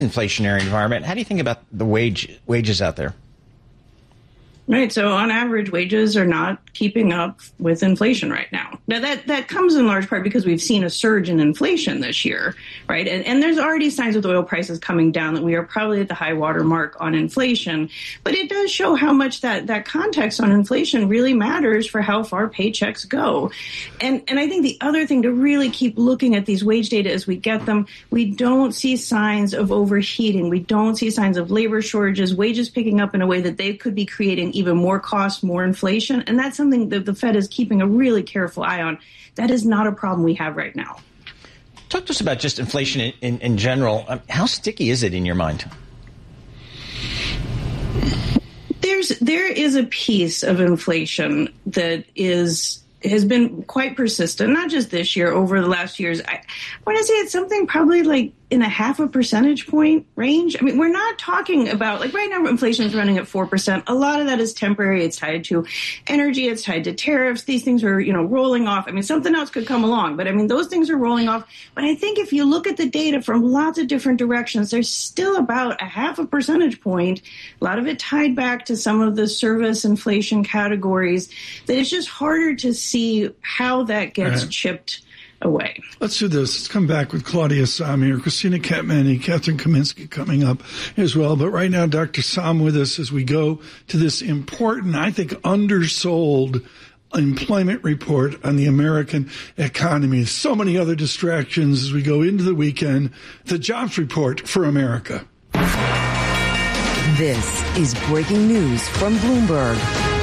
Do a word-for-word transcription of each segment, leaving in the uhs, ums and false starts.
inflationary environment. How do you think about the wage wages out there? Right. So on average, wages are not keeping up with inflation right now. Now, that, that comes in large part because we've seen a surge in inflation this year. Right. And, and there's already signs with oil prices coming down that we are probably at the high water mark on inflation. But it does show how much that, that context on inflation really matters for how far paychecks go. And, and I think the other thing to really keep looking at these wage data as we get them, we don't see signs of overheating. We don't see signs of labor shortages, wages picking up in a way that they could be creating even more cost, more inflation. And that's something that the Fed is keeping a really careful eye on. That is not a problem we have right now. Talk to us about just inflation in, in, in general. Um, how sticky is it in your mind? There's there is a piece of inflation that is has been quite persistent, not just this year, over the last years. I, I want to say it's something probably like in a half a percentage point range. I mean, we're not talking about, like right now, inflation is running at four percent. A lot of that is temporary. It's tied to energy. It's tied to tariffs. These things are, you know, rolling off. I mean, something else could come along, but I mean, those things are rolling off. But I think if you look at the data from lots of different directions, there's still about a half a percentage point, a lot of it tied back to some of the service inflation categories, that it's just harder to see how that gets right. chipped away. Let's do this. Let's come back with Claudia Sahm here, Christina Katmani, Catherine Kaminsky coming up as well. But right now, Doctor Sahm with us as we go to this important, I think, undersold employment report on the American economy. So many other distractions as we go into the weekend. The jobs report for America. This is breaking news from Bloomberg.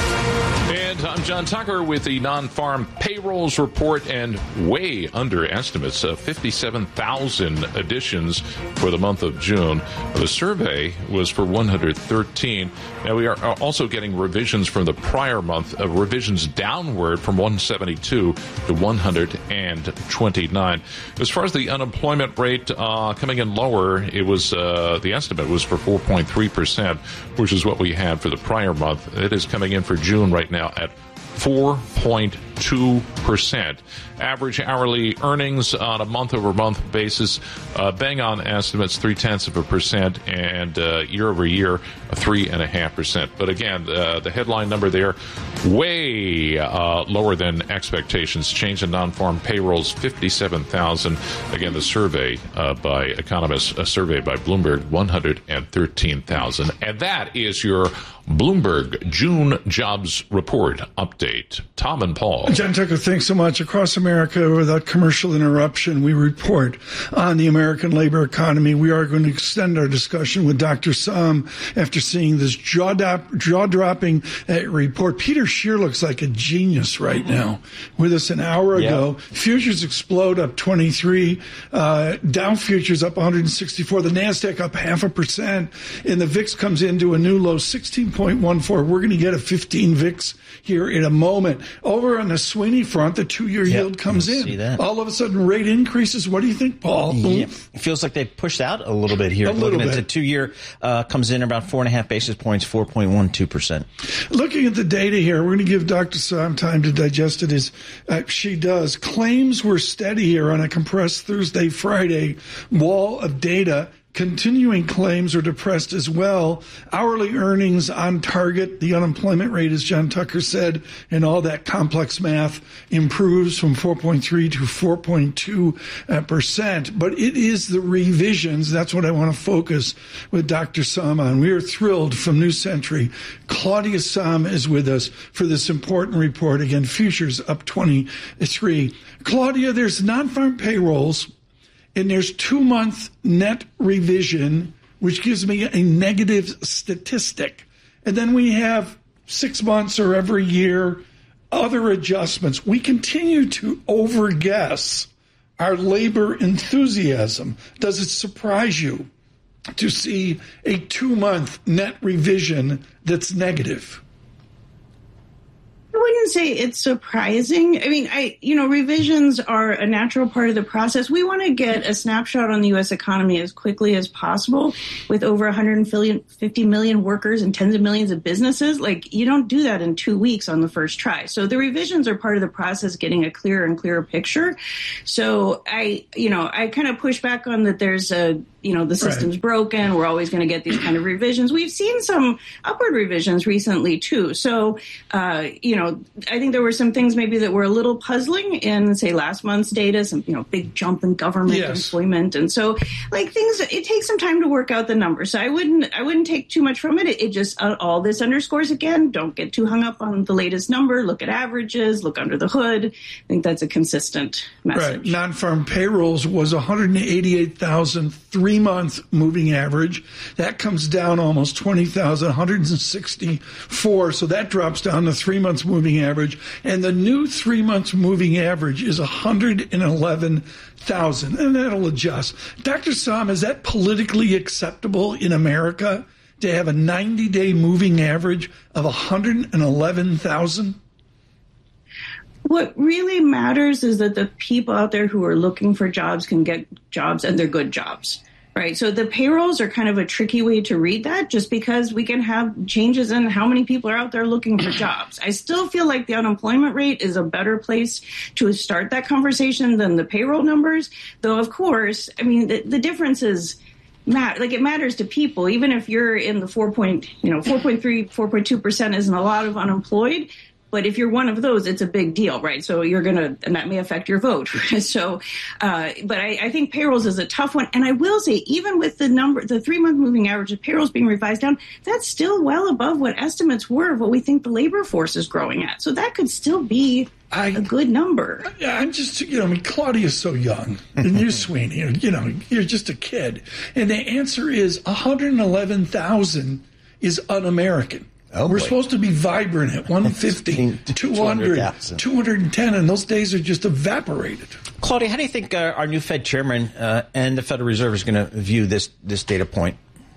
I'm John Tucker with the non-farm payrolls report, and way under estimates of fifty-seven thousand additions for the month of June. The survey was for one hundred thirteen. Now, we are also getting revisions from the prior month, uh, revisions downward from one hundred seventy-two to one hundred twenty-nine. As far as the unemployment rate uh, coming in lower, it was uh, the estimate was for four point three percent, which is what we had for the prior month. It is coming in for June right now at four point two percent. Average hourly earnings on a month-over-month basis, uh, bang on estimates, three-tenths of a percent, and uh, year-over-year, three and a half percent. But again, uh, the headline number there, way uh, lower than expectations. Change in non-farm payrolls, fifty-seven thousand. Again, the survey uh, by economists, a survey by Bloomberg, one hundred thirteen thousand. And that is your Bloomberg June jobs report update. Tom and Paul. John Tucker, thanks so much. Across America, without commercial interruption, we report on the American labor economy. We are going to extend our discussion with Doctor Sahm after seeing this jaw-dropping jaw-dropping uh, report. Peter Scheer looks like a genius right now. With us an hour yeah. ago, futures explode up twenty-three, uh, Dow futures up one hundred sixty-four, the NASDAQ up half a percent, and the V I X comes into a new low, sixteen point one four. We're going to get a fifteen V I X here in a moment. Over on the Sweeney front, the two-year yep, yield comes in. See that. All of a sudden, rate increases. What do you think, Paul? Yeah, it feels like they pushed out a little bit here. A Looking little at bit. the two-year uh, comes in about four and a half basis points, four point one two percent. Looking at the data here, we're going to give Doctor Sahm time to digest it as uh, she does. Claims were steady here on a compressed Thursday, Friday wall of data. Continuing claims are depressed as well. Hourly earnings on target. The unemployment rate, as John Tucker said, and all that complex math improves from four point three to four point two percent. But it is the revisions. That's what I want to focus with Doctor Sahm on. We are thrilled from New Century. Claudia Sahm is with us for this important report. Again, futures up twenty-three. Claudia, there's non-farm payrolls. And there's two-month net revision, which gives me a negative statistic. And then we have six months or every year, other adjustments. We continue to overguess our labor enthusiasm. Does it surprise you to see a two-month net revision that's negative? I wouldn't say it's surprising. I mean, I, you know, revisions are a natural part of the process. We want to get a snapshot on the U S economy as quickly as possible with over one hundred fifty million workers and tens of millions of businesses. Like, you don't do that in two weeks on the first try. So the revisions are part of the process, getting a clearer and clearer picture. So I, you know, I kind of push back on that there's a, you know, the system's right. broken. We're always going to get these kind of revisions. We've seen some upward revisions recently, too. So, uh, you know, I think there were some things maybe that were a little puzzling in, say, last month's data, some, you know, big jump in government yes. employment. And so, like, things, it takes some time to work out the numbers. So I wouldn't, I wouldn't take too much from it. It, it just, uh, all this underscores, again, don't get too hung up on the latest number. Look at averages, look under the hood. I think that's a consistent message. Right. Non-farm payrolls was one hundred eighty-eight thousand three-month moving average. That comes down almost twenty thousand, one hundred sixty-four. So that drops down to three months moving average. And the new three months moving average is one hundred eleven thousand. And that'll adjust. Doctor Sam, is that politically acceptable in America to have a ninety-day moving average of one hundred eleven thousand? What really matters is that the people out there who are looking for jobs can get jobs, and they're good jobs, right? So the payrolls are kind of a tricky way to read that, just because we can have changes in how many people are out there looking for jobs. I still feel like the unemployment rate is a better place to start that conversation than the payroll numbers, though, of course, I mean, the, the difference is Matt, like it matters to people, even if you're in the four point, you know, four point three, four point two percent isn't a lot of unemployed. But if you're one of those, it's a big deal, right? So you're going to, and that may affect your vote. so, uh, but I, I think payrolls is a tough one. And I will say, even with the number, the three month moving average of payrolls being revised down, that's still well above what estimates were of what we think the labor force is growing at. So that could still be I, a good number. Yeah, I'm just, you know, I mean, Claudia's so young, and you, Sweeney, you know, you're just a kid. And the answer is one hundred eleven thousand is un-American. Oh, We're boy. supposed to be vibrant at one fifty, two hundred, two hundred ten, and those days are just evaporated. Claudia, how do you think uh, our new Fed chairman uh, and the Federal Reserve is going to view this this data point?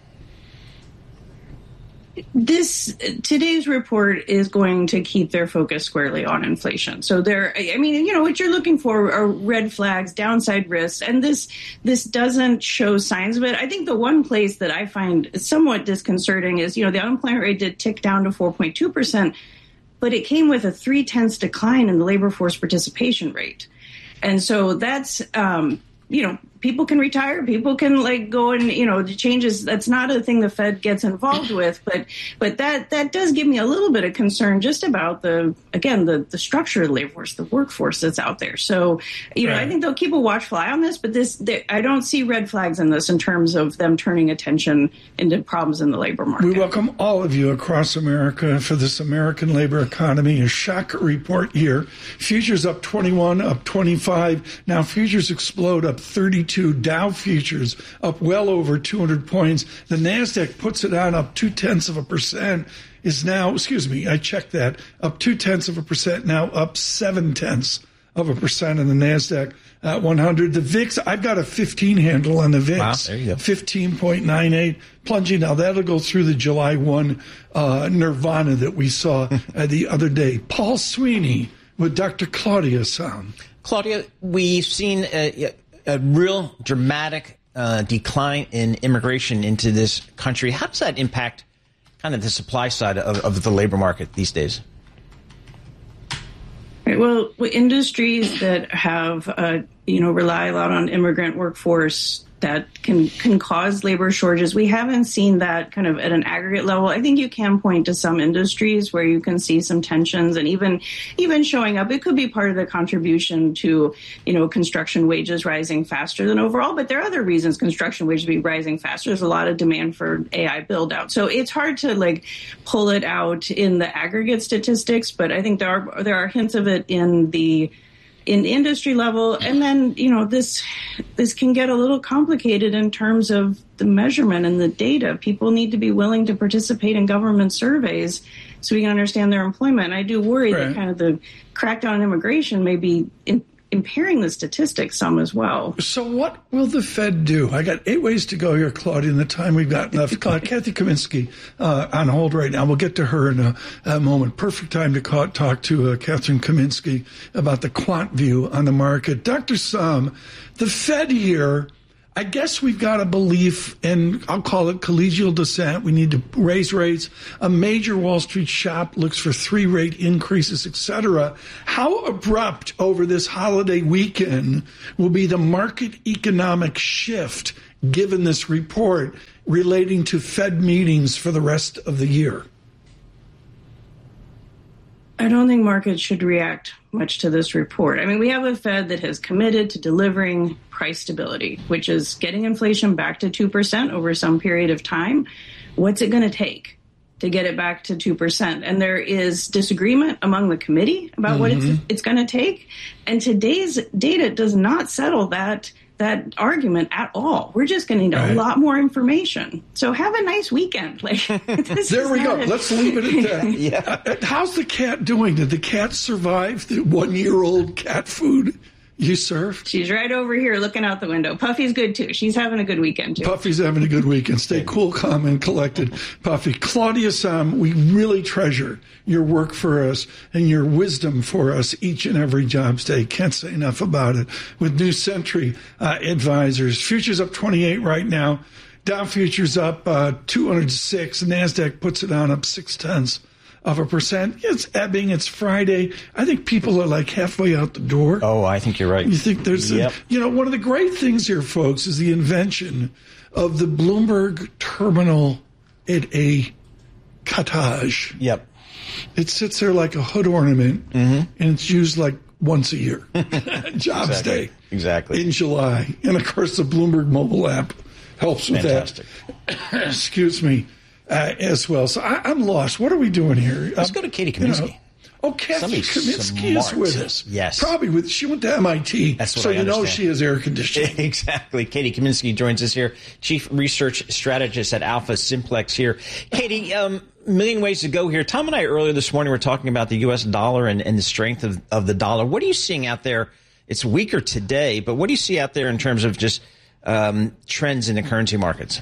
This today's report is going to keep their focus squarely on inflation. So there, I mean, you know, what you're looking for are red flags, downside risks, and this this doesn't show signs of it. I think the one place that I find somewhat disconcerting is, you know, the unemployment rate did tick down to four point two percent, but it came with a three tenths decline in the labor force participation rate, and so that's, um, you know, people can retire, people can like go and, you know, the changes. That's not a thing the Fed gets involved with, but but that that does give me a little bit of concern just about the, again, the, the structure of the labor force, the workforce that's out there. So, you know, right. I think they'll keep a watchful eye on this, but this, I don't see red flags in this in terms of them turning attention into problems in the labor market. We welcome all of you across America for this American labor economy. A shock report here. Futures up twenty-one, up twenty-five. Now futures explode up thirty-two. Dow futures up well over two hundred points. The NASDAQ puts it on up two-tenths of a percent, is now, excuse me, I checked that, up two-tenths of a percent, now up seven-tenths of a percent in the NASDAQ uh, one hundred. The V I X, I've got a fifteen handle on the V I X, wow, there you go. fifteen point nine eight, plunging. Now that'll go through the July first uh, nirvana that we saw uh, the other day. Paul Sweeney with Doctor Claudia Sam. Claudia, we've seen Uh, a real dramatic uh, decline in immigration into this country. How does that impact kind of the supply side of, of the labor market these days? Right, well, industries that have, uh, you know, rely a lot on immigrant workforce that can can cause labor shortages. We haven't seen that kind of at an aggregate level. I think you can point to some industries where you can see some tensions and even even showing up. It could be part of the contribution to, you know, construction wages rising faster than overall. But there are other reasons construction wages be rising faster. There's a lot of demand for A I build out. So it's hard to like pull it out in the aggregate statistics. But I think there are there are hints of it in the in industry level. And then, you know, this this can get a little complicated in terms of the measurement and the data. People need to be willing to participate in government surveys so we can understand their employment. And I do worry right. that kind of the crackdown on immigration may be in, impairing the statistics some as well. So what will the Fed do? I got eight ways to go here, Claudia, in the time we've got left. Kathy Kaminsky uh, on hold right now. We'll get to her in a, a moment. Perfect time to call, talk to uh, Catherine Kaminsky about the quant view on the market. Doctor Sam, the Fed here, I guess we've got a belief, and I'll call it collegial descent. We need to raise rates. A major Wall Street shop looks for three rate increases, et cetera. How abrupt over this holiday weekend will be the market economic shift given this report relating to Fed meetings for the rest of the year? I don't think markets should react much to this report. I mean, we have a Fed that has committed to delivering price stability, which is getting inflation back to two percent over some period of time. What's it going to take to get it back to two percent? And there is disagreement among the committee about mm-hmm. what it's, it's going to take. And today's data does not settle that that argument at all. We're just going to need right. a lot more information. So have a nice weekend. Like there we go. A... Let's leave it at that. yeah. Uh, how's the cat doing? Did the cat survive the one-year-old cat food you served? She's right over here looking out the window. Puffy's good, too. She's having a good weekend, too. Puffy's having a good weekend. Stay cool, calm, and collected, Puffy. Claudia Sahm, we really treasure your work for us and your wisdom for us each and every jobs day. Can't say enough about it. With New Century uh, Advisors. Futures up twenty-eight right now. Dow futures up uh, two hundred six. NASDAQ puts it on up six tenths of a percent. It's ebbing. It's Friday. I think people are like halfway out the door. Oh, I think you're right. You think there's, yep. a, you know, one of the great things here, folks, is the invention of the Bloomberg terminal at a cottage. Yep. It sits there like a hood ornament, mm-hmm. and it's used like once a year. Jobs exactly. Day. Exactly. In July. And, of course, the Bloomberg mobile app helps with Fantastic. that. Excuse me. Uh, as well. So I, I'm lost. What are we doing here? Let's um, go to Katie Kaminsky. You know, oh, Katie Somebody Kaminsky smart. is with us. Yes. Probably with, she went to M I T. That's what so I you understand. know she has air conditioning. Exactly. Katie Kaminsky joins us here, Chief Research Strategist at Alpha Simplex here. Katie, um, a million ways to go here. Tom and I earlier this morning were talking about the U S dollar and, and the strength of, of the dollar. What are you seeing out there? It's weaker today, but what do you see out there in terms of just um, trends in the currency markets?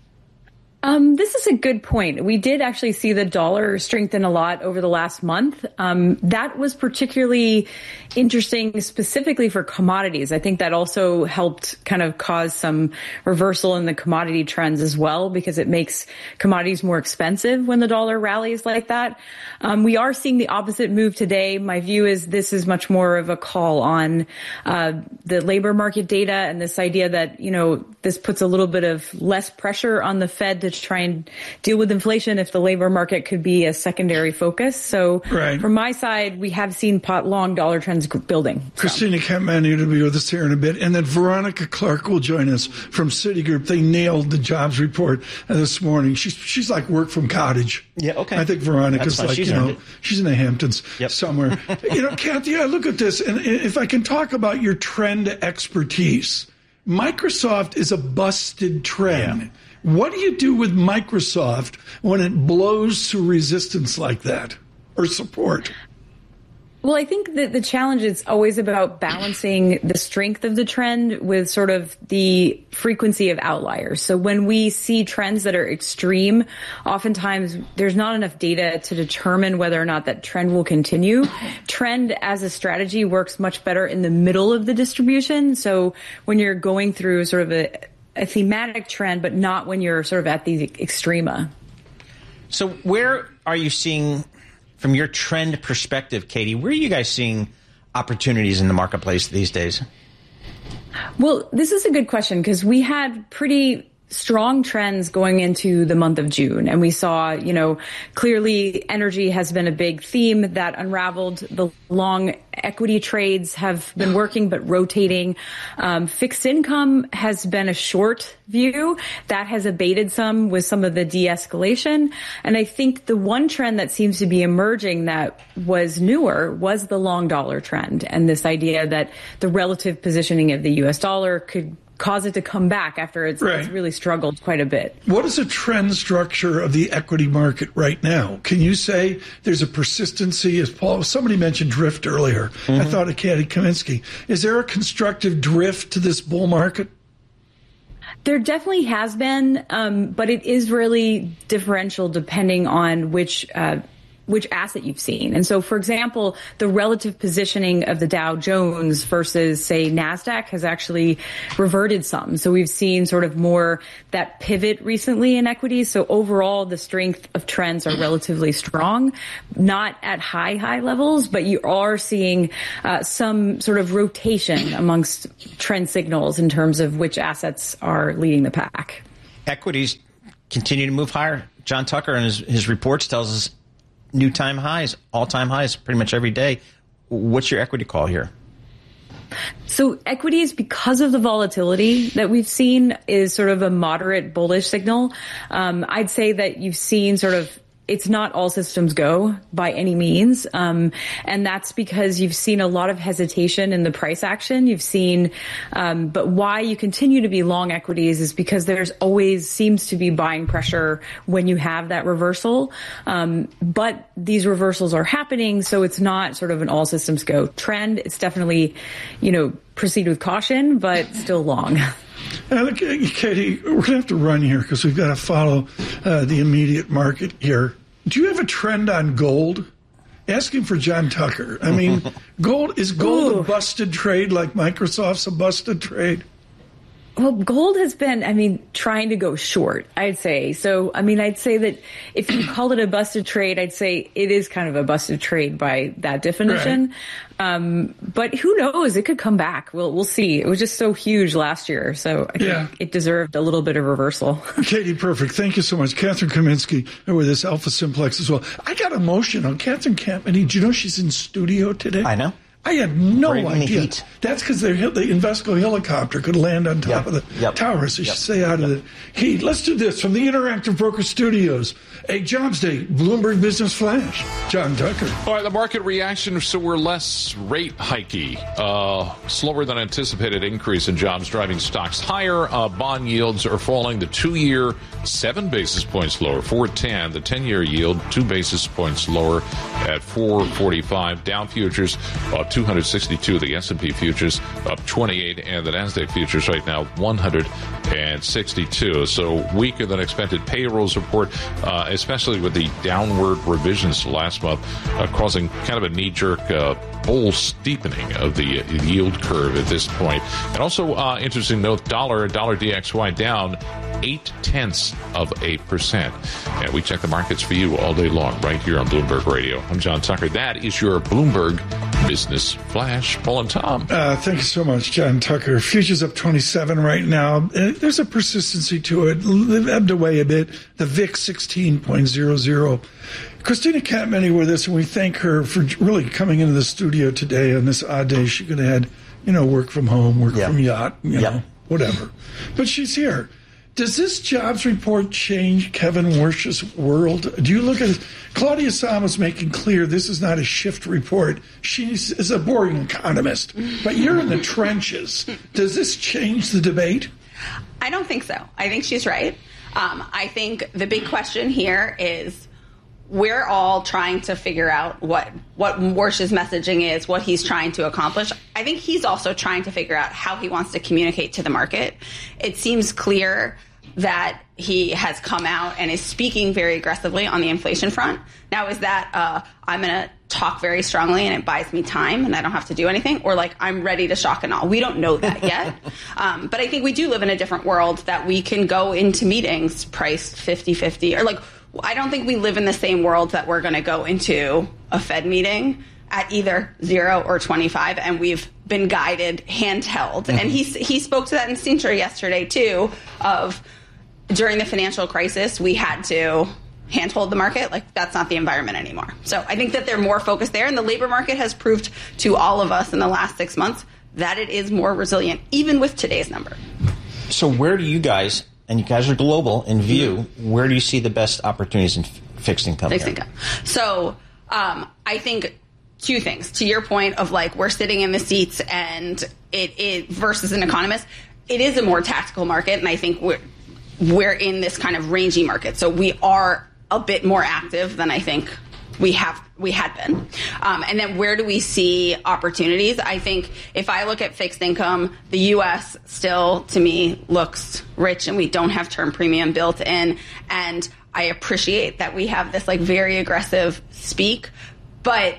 Um, this is a good point. We did actually see the dollar strengthen a lot over the last month. Um, that was particularly interesting specifically for commodities. I think that also helped kind of cause some reversal in the commodity trends as well, because it makes commodities more expensive when the dollar rallies like that. Um, we are seeing the opposite move today. My view is this is much more of a call on uh, the labor market data and this idea that, you know, this puts a little bit of less pressure on the Fed to try and deal with inflation if the labor market could be a secondary focus. So right. from my side, we have seen pot long dollar trends building. Christina Kempmanu to be with us here in a bit. And then Veronica Clark will join us from Citigroup. They nailed the jobs report this morning. She's she's like work from cottage. Yeah, okay. I think Veronica's like, she's you know, it. she's in the Hamptons yep. somewhere. You know, Kathy, I look at this, and if I can talk about your trend expertise, Microsoft is a busted trend. Yeah. What do you do with Microsoft when it blows to resistance like that, or support? Well, I think that the challenge is always about balancing the strength of the trend with sort of the frequency of outliers. So when we see trends that are extreme, oftentimes there's not enough data to determine whether or not that trend will continue. Trend as a strategy works much better in the middle of the distribution. So when you're going through sort of a, a thematic trend, but not when you're sort of at the extrema. So where are you seeing, from your trend perspective, Katie, where are you guys seeing opportunities in the marketplace these days? Well, this is a good question because we had pretty strong trends going into the month of June. And we saw, you know, clearly energy has been a big theme that unraveled. The long equity trades have been working, but rotating. Um, fixed income has been a short view. That has abated some with some of the de-escalation. And I think the one trend that seems to be emerging that was newer was the long dollar trend. And this idea that the relative positioning of the U S dollar could cause it to come back after it's, right. it's really struggled quite a bit. What is the trend structure of the equity market right now? Can you say there's a persistency? As Paul, somebody mentioned drift earlier. Mm-hmm. I thought of Katie Kaminsky. Is there a constructive drift to this bull market? There definitely has been, um, but it is really differential depending on which uh which asset you've seen. And so, for example, the relative positioning of the Dow Jones versus, say, NASDAQ has actually reverted some. So we've seen sort of more that pivot recently in equities. So overall, the strength of trends are relatively strong, not at high, high levels, but you are seeing uh, some sort of rotation amongst trend signals in terms of which assets are leading the pack. Equities continue to move higher. John Tucker in his, his reports tells us new time highs, all-time highs pretty much every day. What's your equity call here? So equities, because of the volatility that we've seen, is sort of a moderate bullish signal. Um, I'd say that you've seen sort of it's not all systems go by any means. Um, and that's because you've seen a lot of hesitation in the price action. You've seen, um, but why you continue to be long equities is because there's always seems to be buying pressure when you have that reversal. Um, but these reversals are happening. So it's not sort of an all systems go trend. It's definitely, you know, proceed with caution, but still long. Uh, Katie, we're going to have to run here because we've got to follow uh, the immediate market here. Do you have a trend on gold? Asking for John Tucker. I mean, gold is gold Ooh. a busted trade like Microsoft's a busted trade? Well, gold has been, I mean, trying to go short, I'd say. So, I mean, I'd say that if you call it a busted trade, I'd say it is kind of a busted trade by that definition. Right. Um, but who knows? It could come back. We'll we'll see. It was just so huge last year. So I think yeah. it deserved a little bit of reversal. Katie, perfect. Thank you so much. Catherine Kaminsky with this Alpha Simplex as well. I got emotional. Catherine Campany, do you know she's in studio today? I know. I had no Braving idea. The heat. That's because the Invesco helicopter could land on top yep. of the yep. tower, so yep. she stay out yep. of the heat. Let's do this from the Interactive Broker Studios. A Jobs Day, Bloomberg Business Flash. John Tucker. All right, the market reaction, so we're less rate hikey. Uh, slower than anticipated increase in jobs driving stocks higher. Uh, bond yields are falling. The two-year, seven basis points lower, four ten. The ten-year yield, two basis points lower at four forty-five. Dow futures, uh, two sixty-two. The S and P futures up twenty-eight, and the Nasdaq futures right now one sixty-two. So weaker than expected payrolls report, uh, especially with the downward revisions last month, uh, causing kind of a knee-jerk uh, bull steepening of the yield curve at this point. And also, uh, interesting note, dollar, dollar D X Y down eight tenths of a percent. And we check the markets for you all day long right here on Bloomberg Radio. I'm John Tucker. That is your Bloomberg Business Flash. Paul and Tom. Uh, thank you so much, John Tucker. Futures up twenty-seven right now. Uh, there's a persistency to it. They've ebbed away a bit. The V I X sixteen point zero zero. Christina Campany with us, and we thank her for really coming into the studio today on this odd day. She could have had, you know, work from home, work yep. from yacht, you yep. know, whatever. But she's here. Does this jobs report change Kevin Warsh's world? Do you look at it? Claudia Sama's making clear this is not a shift report. She is a boring economist, but you're in the trenches. Does this change the debate? I don't think so. I think she's right. Um, I think the big question here is we're all trying to figure out what, what Warsh's messaging is, what he's trying to accomplish. I think he's also trying to figure out how he wants to communicate to the market. It seems clear that he has come out and is speaking very aggressively on the inflation front. Now, is that uh, I'm going to talk very strongly and it buys me time and I don't have to do anything? Or like I'm ready to shock and awe? We don't know that yet. um, but I think we do live in a different world that we can go into meetings priced fifty-fifty. Or like, I don't think we live in the same world that we're going to go into a Fed meeting at either zero or twenty-five, and we've been guided handheld. Mm-hmm. And he, he spoke to that in Sintra yesterday, too, of during the financial crisis, we had to handhold the market. Like, that's not the environment anymore. So I think that they're more focused there. And the labor market has proved to all of us in the last six months that it is more resilient, even with today's number. So where do you guys, and you guys are global in view, where do you see the best opportunities in fixed income? Fixed income. So um, I think two things. To your point of like we're sitting in the seats and it, it versus an economist, it is a more tactical market. And I think we're we're in this kind of rangy market. So we are a bit more active than I think we have we had been. Um, and then where do we see opportunities? I think if I look at fixed income, the U S still, to me, looks rich, and we don't have term premium built in. And I appreciate that we have this like very aggressive speak, but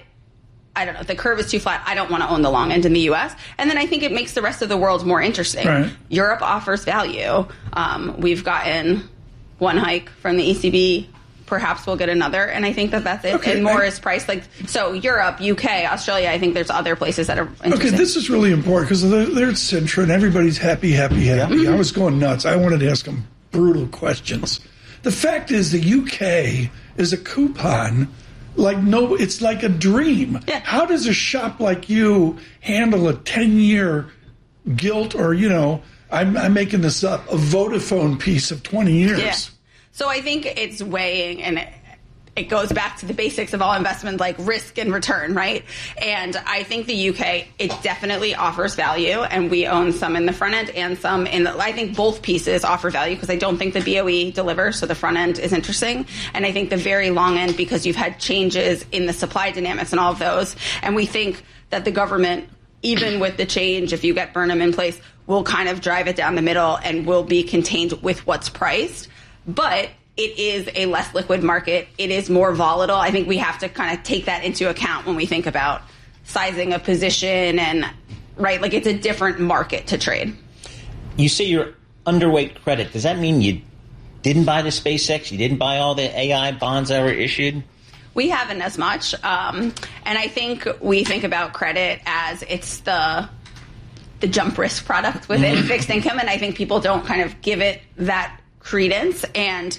I don't know, the curve is too flat. I don't want to own the long end in the U S. And then I think it makes the rest of the world more interesting. Right. Europe offers value. Um, we've gotten one hike from the E C B. Perhaps we'll get another. And I think that that's it. Okay, and more I, is priced like, so Europe, U K, Australia, I think there's other places that are interesting. Okay, this is really important because they're, they're at Sintra and everybody's happy, happy, happy. Mm-hmm. I was going nuts. I wanted to ask them brutal questions. The fact is the U K is a coupon. Like no, it's like a dream. Yeah. How does a shop like you handle a ten-year gilt or, you know, I'm, I'm making this up, a Vodafone piece of twenty years? Yeah. So I think it's weighing, and it, it goes back to the basics of all investment, like risk and return, right? And I think the U K, it definitely offers value, and we own some in the front end and some in the, I think both pieces offer value because I don't think the B O E delivers, so the front end is interesting. And I think the very long end, because you've had changes in the supply dynamics and all of those, and we think that the government, even with the change, if you get Burnham in place, will kind of drive it down the middle and will be contained with what's priced. But it is a less liquid market. It is more volatile. I think we have to kind of take that into account when we think about sizing a position and, right, like it's a different market to trade. You say you're underweight credit. Does that mean you didn't buy the SpaceX? You didn't buy all the A I bonds that were issued? We haven't as much. Um, and I think we think about credit as it's the the jump risk product within mm-hmm. fixed income. And I think people don't kind of give it that credence. And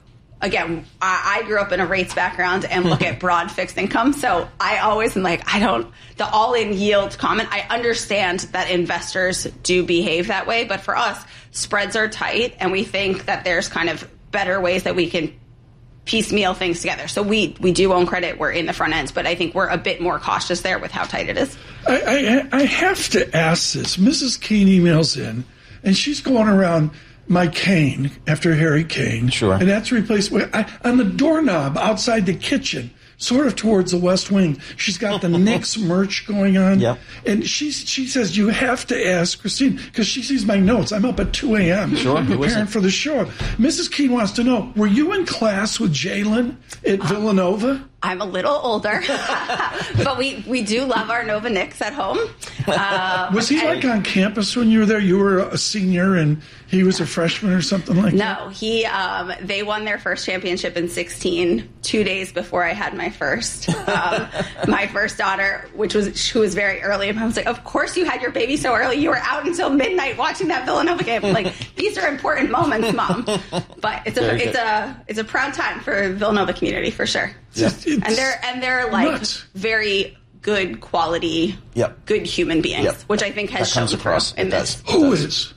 again, I, I grew up in a rates background and look at broad fixed income. So I always am like, I don't, the all-in yield comment, I understand that investors do behave that way. But for us, spreads are tight, and we think that there's kind of better ways that we can piecemeal things together. So we, we do own credit. We're in the front ends, but I think we're a bit more cautious there with how tight it is. I, I, I have to ask this. Missus Kane emails in, and she's going around my cane after Harry Kane. Sure. And that's replaced I, on the doorknob outside the kitchen, sort of towards the West Wing. She's got the Knicks merch going on. Yep. And she, she says, you have to ask Christine, because she sees my notes. I'm up at two a.m. Sure. preparing for the show. Missus Keene wants to know, were you in class with Jalen at uh, Villanova? I'm a little older, but we, we do love our Nova Knicks at home. Uh, was he like on campus when you were there? You were a senior and he was a freshman or something like no, that? No, he. Um, they won their first championship in sixteen, two days before I had my first. Um, my first daughter, which was she was very early. And I was like, of course you had your baby so early. You were out until midnight watching that Villanova game. Like, these are important moments, Mom. But it's a it's a it's a proud time for the Villanova community for sure. Yeah. And they're and they're like nuts. Very good quality, yep. good human beings, yep. which I think has that shown across in this. Who is?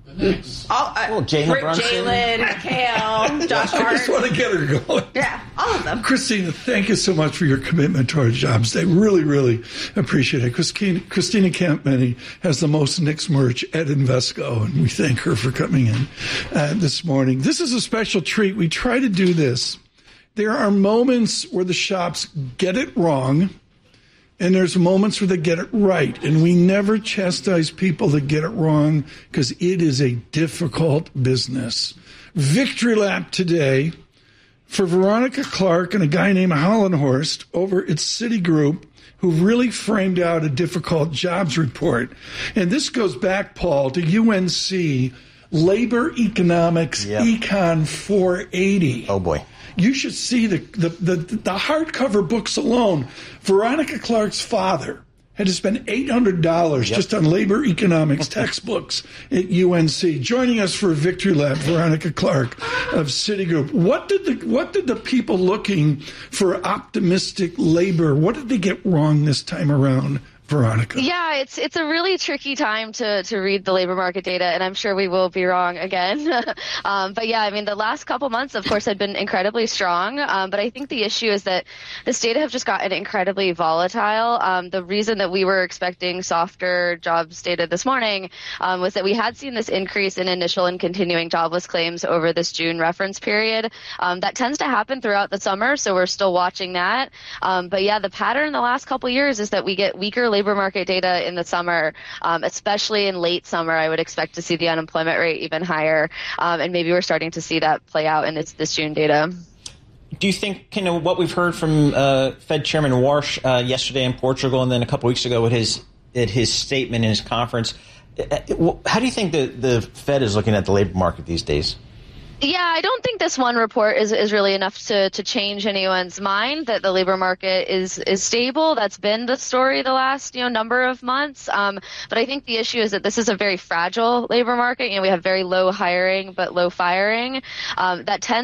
All, uh, oh, Jalen Brunson, Jalen, Mikhail, Josh Hart. I just want to get her going. Yeah, all of them. Christina, thank you so much for your commitment to our jobs. They really, really appreciate it. Christina, Christina Campmany has the most Knicks merch at Invesco, and we thank her for coming in uh, this morning. This is a special treat. We try to do this. There are moments where the shops get it wrong, and there's moments where they get it right. And we never chastise people that get it wrong because it is a difficult business. Victory lap today for Veronica Clark and a guy named Hollenhorst over at Citigroup, who really framed out a difficult jobs report. And this goes back, Paul, to U N C Labor Economics yep. Econ four eighty. Oh, boy. You should see the, the, the, the hardcover books alone. Veronica Clark's father had to spend eight hundred dollars yep. just on labor economics textbooks at U N C. Joining us for Victory Lab, Veronica Clark of Citigroup. What did the what did the people looking for optimistic labor, what did they get wrong this time around, Veronica. Yeah, it's it's a really tricky time to, to read the labor market data, and I'm sure we will be wrong again. um, but yeah, I mean, the last couple months, of course, had been incredibly strong. Um, but I think the issue is that this data have just gotten incredibly volatile. Um, the reason that we were expecting softer jobs data this morning um, was that we had seen this increase in initial and continuing jobless claims over this June reference period. Um, that tends to happen throughout the summer, so we're still watching that. Um, but yeah, the pattern the last couple years is that we get weaker labor market data in the summer, um, especially in late summer. I would expect to see the unemployment rate even higher, um, and maybe we're starting to see that play out in this, this June data. Do you think, you know, what we've heard from uh, Fed Chairman Warsh uh, yesterday in Portugal, and then a couple weeks ago at his at his statement in his conference, how do you think the the Fed is looking at the labor market these days? Yeah, I don't think this one report is, is really enough to, to change anyone's mind that the labor market is, is stable. That's been the story the last, you know, number of months. Um, but I think the issue is that this is a very fragile labor market. You know, we have very low hiring but low firing. Um, that tends